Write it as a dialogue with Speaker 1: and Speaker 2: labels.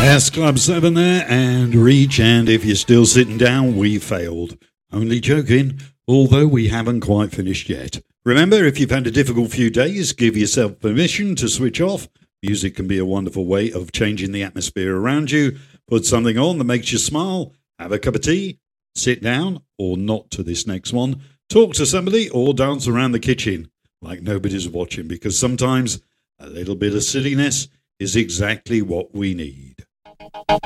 Speaker 1: S Club 7 there, and Reach, and if you're still sitting down, we failed. Only joking, although we haven't quite finished yet. Remember, if you've had a difficult few days, give yourself permission to switch off. Music can be a wonderful way of changing the atmosphere around you. Put something on that makes you smile, have a cup of tea, sit down, or not to this next one, talk to somebody, or dance around the kitchen like nobody's watching, because sometimes a little bit of silliness is exactly what we need.